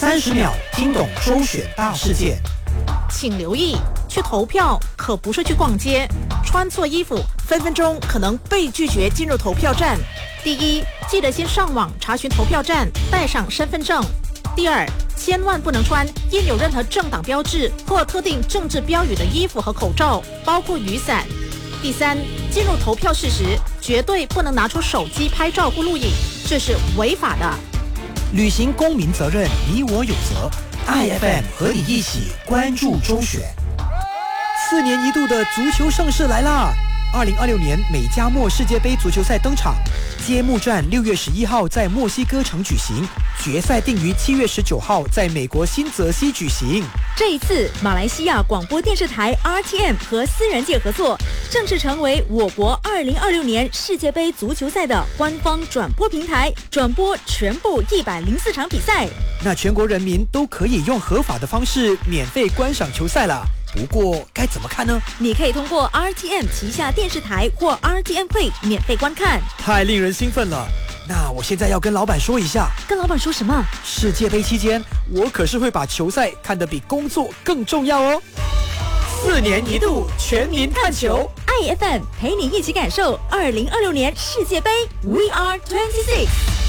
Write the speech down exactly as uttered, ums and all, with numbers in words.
三十秒听懂周选大事件。 请留意，去投票可不是去逛街，穿错衣服分分钟可能被拒绝进入投票站。第一，记得先上网查询投票站，带上身份证。第二，千万不能穿印有任何政党标志或特定政治标语的衣服和口罩，包括雨伞。第三，进入投票室时，绝对不能拿出手机拍照或录影，这是违法的。 履行公民责任，你我有责。I F M 和你一起关注周选。四年一度的足球盛事来啦！二零二六年美加墨世界杯足球赛登场，揭幕战六月十一号在墨西哥城举行，决赛定于七月十九号在美国新泽西举行。 这一次，马来西亚广播电视台 R T M 和私人界合作，正式成为我国二零二六年世界杯足球赛的官方转播平台，转播全部一百零四场比赛。 那全国人民都可以用合法的方式免费观赏球赛了。不过该怎么看呢？ 你可以通过 R T M 旗下电视台或 R T M Play 免费观看。 太令人兴奋了！那我现在要跟老板说一下。 跟老板说什么？ 世界杯期间，我可是会把球赛看得比工作更重要哦。四年一度全民看球 ，I F M 陪你一起感受二零二六年世界杯 ，We are twenty six。